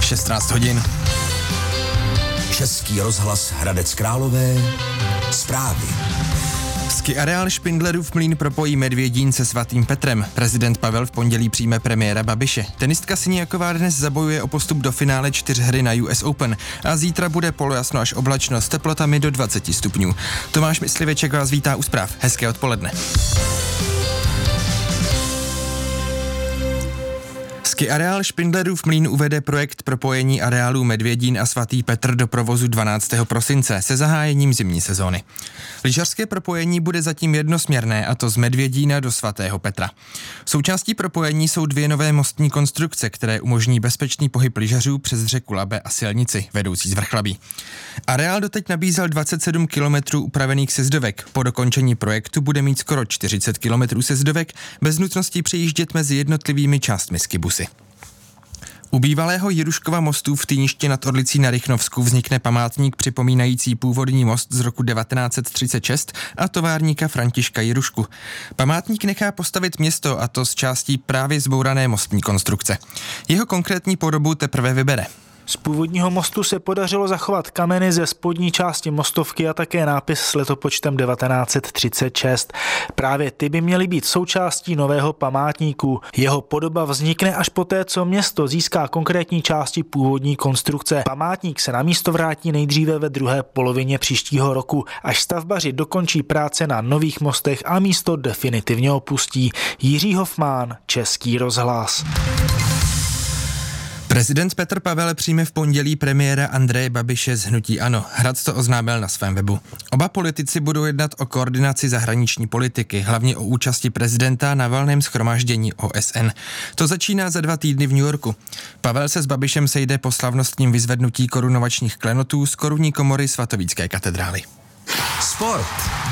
16 hodin. Český rozhlas Hradec Králové. Zprávy. Ski areál Špindlerův Mlýn propojí Medvědín se Svatým Petrem. Prezident Pavel v pondělí přijme premiéra Babiše. Tenistka Siniaková dnes zabojuje o postup do finále 4 na US Open a zítra bude polojasno až oblačno s teplotami do 20 stupňů. Tomáš Mysliveček vás vítá u zpráv. Hezké odpoledne. Ski areál Špindlerův Mlýn uvede projekt propojení areálů Medvědín a Svatý Petr do provozu 12. prosince se zahájením zimní sezóny. Lyžařské propojení bude zatím jednosměrné, a to z Medvědína do Svatého Petra. Součástí propojení jsou 2 nové mostní konstrukce, které umožní bezpečný pohyb lyžařů přes řeku Labe a silnici vedoucí z Vrchlabí. Areál doteď nabízel 27 kilometrů upravených sjezdovek. Po dokončení projektu bude mít skoro 40 kilometrů sjezdovek bez nutnosti přejíždět mezi jednotlivými částmi skibusy. U bývalého Jiruškova mostu v Týništi nad Orlicí na Rychnovsku vznikne památník připomínající původní most z roku 1936 a továrníka Františka Jirušku. Památník nechá postavit město, a to z částí právě zbourané mostní konstrukce. Jeho konkrétní podobu teprve vybere. Z původního mostu se podařilo zachovat kameny ze spodní části mostovky a také nápis s letopočtem 1936. Právě ty by měly být součástí nového památníku. Jeho podoba vznikne až poté, co město získá konkrétní části původní konstrukce. Památník se na místo vrátí nejdříve ve druhé polovině příštího roku, až stavbaři dokončí práce na nových mostech a místo definitivně opustí. Jiří Hofmán, Český rozhlas. Prezident Petr Pavel přijme v pondělí premiéra Andreje Babiše z hnutí ANO. Hradec to oznámil na svém webu. Oba politici budou jednat o koordinaci zahraniční politiky, hlavně o účasti prezidenta na valném shromáždění OSN. To začíná za 2 týdny v New Yorku. Pavel se s Babišem sejde po slavnostním vyzvednutí korunovačních klenotů z korunní komory Svatovícké katedrály. Sport.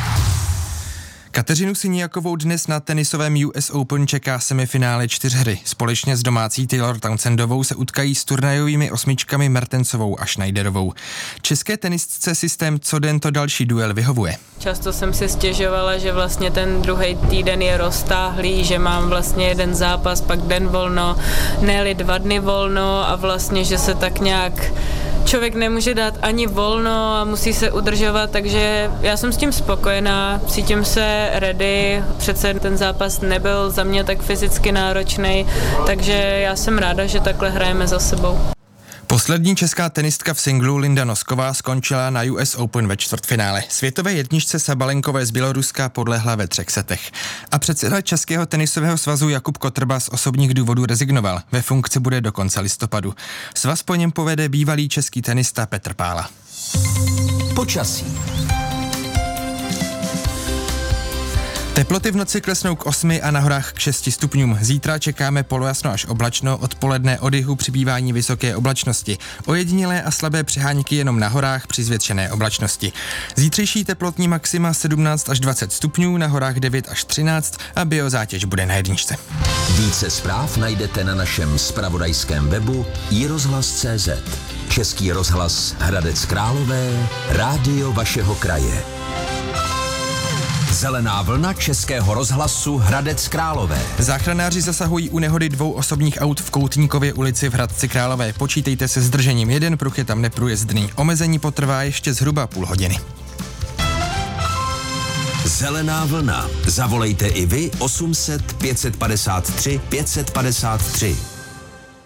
Kateřinu Siniakovou dnes na tenisovém US Open čeká semifinále 4. Společně s domácí Taylor Townsendovou se utkají s turnajovými osmičkami Mertensovou a Schneiderovou. České tenistce systém co den to další duel vyhovuje. Často jsem si stěžovala, že vlastně ten druhý týden je roztáhlý, že mám vlastně jeden zápas, pak den volno, ne-li 2 dny volno a vlastně, že se tak nějak člověk nemůže dát ani volno a musí se udržovat, takže já jsem s tím spokojená, cítím se ready, přece ten zápas nebyl za mě tak fyzicky náročný, takže já jsem ráda, že takhle hrajeme za sebou. Poslední česká tenistka v singlu Linda Nosková skončila na US Open ve čtvrtfinále. Světové jedničce Sabalenkové z Běloruska podlehla ve 3 setech. A předseda Českého tenisového svazu Jakub Kotrba z osobních důvodů rezignoval. Ve funkci bude do konce listopadu. Svaz po něm povede bývalý český tenista Petr Pála. Počasí. Teploty v noci klesnou k 8 a na horách k 6 stupňům. Zítra čekáme polojasno až oblačno, odpoledne od jihu přibývání vysoké oblačnosti. Ojedinělé a slabé přehánky jenom na horách při zvětšené oblačnosti. Zítřejší teplotní maxima 17 až 20 stupňů, na horách 9 až 13 a biozátěž bude na 1. Více zpráv najdete na našem zpravodajském webu iRozhlas.cz. Český rozhlas Hradec Králové, rádio vašeho kraje. Zelená vlna Českého rozhlasu Hradec Králové. Záchranáři zasahují u nehody 2 osobních aut v Koutníkově ulici v Hradci Králové. Počítejte se zdržením, jeden pruh je tam neprůjezdný. Omezení potrvá ještě zhruba půl hodiny. Zelená vlna. Zavolejte i vy 800 553 553.